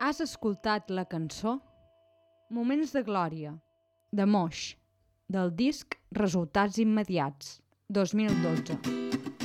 Has escoltat la cançó Moments de glòria, de Moix, del disc Resultats immediats, 2012.